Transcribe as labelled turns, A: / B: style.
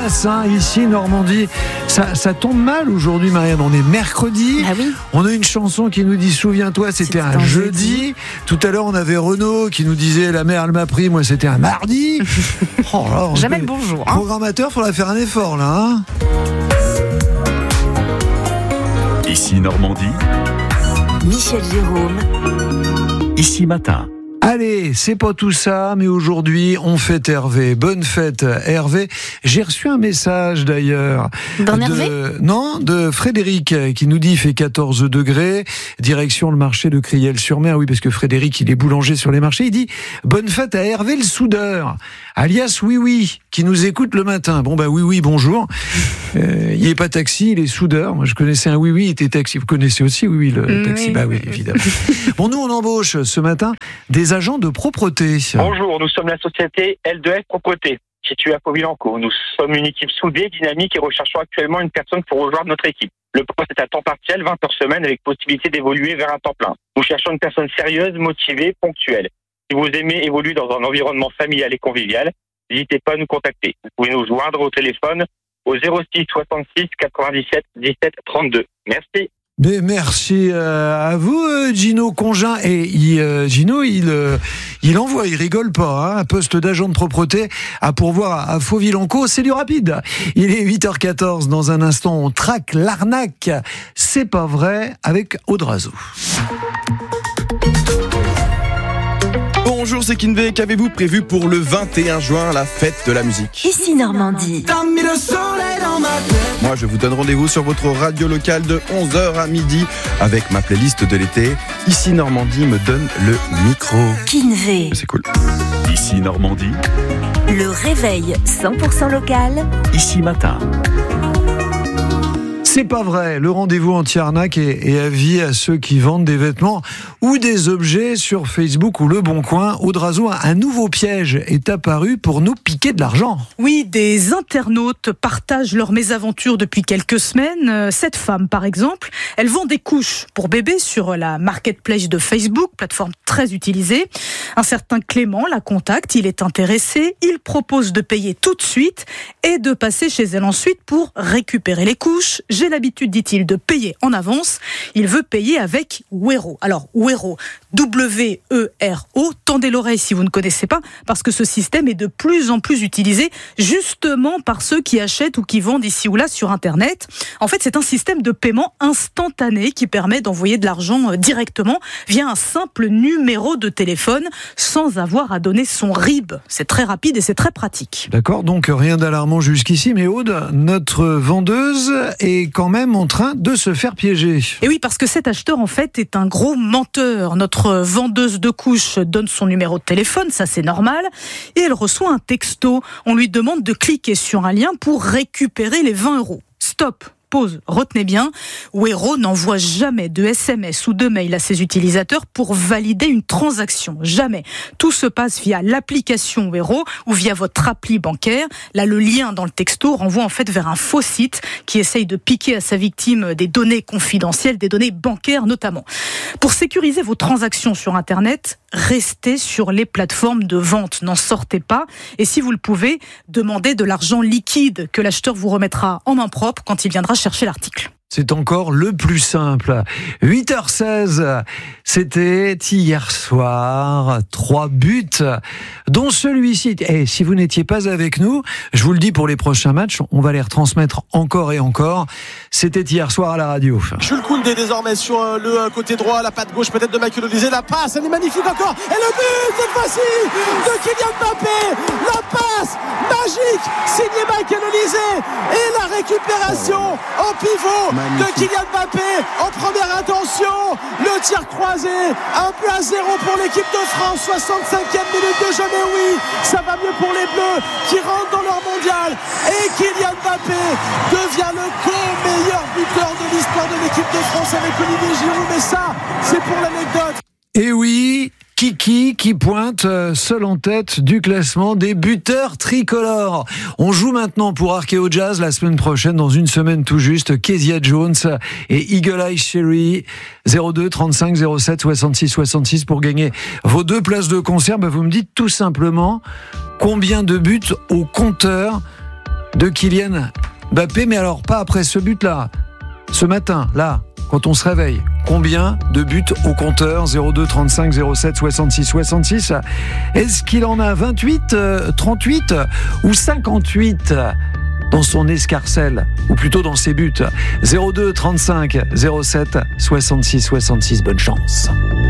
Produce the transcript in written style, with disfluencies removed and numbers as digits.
A: passe, ici Normandie. Ça tombe mal aujourd'hui, Marianne. On est mercredi.
B: Ah oui.
A: On a une chanson qui nous dit souviens-toi, c'était un jeudi. Tout à l'heure, on avait Renaud qui nous disait la mère elle m'a pris, moi c'était un mardi.
B: Jamais le bonjour.
A: Programmateur, faudra faire un effort là.
C: Ici Normandie.
D: Michel Jérôme.
C: Ici Matin.
A: Allez, c'est pas tout ça, mais aujourd'hui, on fête Hervé. Bonne fête, Hervé. J'ai reçu un message d'ailleurs. De Frédéric qui nous dit il fait 14 degrés, direction le marché de Criel-sur-Mer. Oui, parce que Frédéric, il est boulanger sur les marchés. Il dit bonne fête à Hervé le soudeur, alias Oui, qui nous écoute le matin. Bon, Oui, bonjour. Il n'est pas taxi, il est soudeur. Moi, je connaissais un Oui, il était taxi. Vous connaissez aussi Oui, le taxi?
B: Oui.
A: Oui, évidemment. Bon, nous, on embauche ce matin des agents de propreté.
E: Bonjour, nous sommes la société L2F Propreté, située à Pau-Vilanco. Nous sommes une équipe soudée, dynamique et recherchons actuellement une personne pour rejoindre notre équipe. Le poste est à temps partiel, 20 heures semaine, avec possibilité d'évoluer vers un temps plein. Nous cherchons une personne sérieuse, motivée, ponctuelle. Si vous aimez évoluer dans un environnement familial et convivial, n'hésitez pas à nous contacter. Vous pouvez nous joindre au téléphone au 06 66 97 17 32. Merci.
A: Mais merci à vous, Gino Congin. Et Gino, il envoie, il rigole pas. Un poste d'agent de propreté à pourvoir à Faux-Vilanco, c'est du rapide. Il est 8h14. Dans un instant, on traque l'arnaque. C'est pas vrai avec Audrazo.
F: Bonjour, c'est Kinvé. Qu'avez-vous prévu pour le 21 juin, la fête de la musique?
D: Ici Normandie.
F: Moi, je vous donne rendez-vous sur votre radio locale de 11h à midi avec ma playlist de l'été. Ici Normandie me donne le micro.
D: Kinvé.
F: C'est cool.
C: Ici Normandie.
D: Le réveil 100% local.
C: Ici Matin.
A: C'est pas vrai, le rendez-vous anti-arnaque et avis à ceux qui vendent des vêtements ou des objets sur Facebook ou Le Bon Coin. Audrazo, un nouveau piège est apparu pour nous piquer de l'argent.
B: Oui, des internautes partagent leur mésaventure depuis quelques semaines. Cette femme, par exemple, elle vend des couches pour bébés sur la marketplace de Facebook, plateforme très utilisée. Un certain Clément la contacte, il est intéressé, il propose de payer tout de suite et de passer chez elle ensuite pour récupérer les couches. J'ai l'habitude, dit-il, de payer en avance. Il veut payer avec Wero. Alors, Wero, W-E-R-O, tendez l'oreille si vous ne connaissez pas, parce que ce système est de plus en plus utilisé justement par ceux qui achètent ou qui vendent ici ou là sur Internet. En fait, c'est un système de paiement instantané qui permet d'envoyer de l'argent directement via un simple numéro de téléphone sans avoir à donner son RIB. C'est très rapide et c'est très pratique.
A: D'accord, donc rien d'alarmant jusqu'ici, mais Aude, notre vendeuse est quand même en train de se faire piéger.
B: Et oui, parce que cet acheteur, en fait, est un gros menteur. Notre vendeuse de couches donne son numéro de téléphone, ça c'est normal, et elle reçoit un texto. On lui demande de cliquer sur un lien pour récupérer les 20 €. Stop. Pause, retenez bien, Wero n'envoie jamais de SMS ou de mail à ses utilisateurs pour valider une transaction. Jamais. Tout se passe via l'application Wero ou via votre appli bancaire. Là, le lien dans le texto renvoie en fait vers un faux site qui essaye de piquer à sa victime des données confidentielles, des données bancaires notamment. Pour sécuriser vos transactions sur Internet, restez sur les plateformes de vente, n'en sortez pas. Et si vous le pouvez, demandez de l'argent liquide que l'acheteur vous remettra en main propre quand il viendra chercher l'article.
A: C'est encore le plus simple. 8h16, c'était hier soir, 3 buts, dont celui-ci. Et si vous n'étiez pas avec nous, je vous le dis pour les prochains matchs, on va les retransmettre encore et encore. C'était hier soir à la radio.
G: Jules Koundé désormais sur le côté droit, la patte gauche peut-être de Michael Olise, la passe, elle est magnifique encore, et le but cette fois-ci de Kylian Mbappé, la passe magique signé Michael Olise et la récupération en pivot de Kylian Mbappé en première intention, le tir croisé, 1-0 pour l'équipe de France, 65e minute de jeu, mais oui, ça va mieux pour les Bleus qui rentrent dans leur mondial et Kylian Mbappé devient le co-meilleur buteur de l'histoire de l'équipe de France avec Olivier Giroud, mais ça, c'est pour l'anecdote.
A: Et oui, Kiki qui pointe seul en tête du classement des buteurs tricolores. On joue maintenant pour Archeo Jazz la semaine prochaine, dans une semaine tout juste, Kezia Jones et Eagle Eye Cherry. 02 35 07 66 66 pour gagner vos 2 places de concert. Vous me dites tout simplement combien de buts au compteur de Kylian Mbappé, mais alors pas après ce but-là. Ce matin, là, quand on se réveille, combien de buts au compteur? 02 35 07 66 66. Est-ce qu'il en a 28, 38 ou 58 dans son escarcelle, ou plutôt dans ses buts? 02 35 07 66 66. Bonne chance.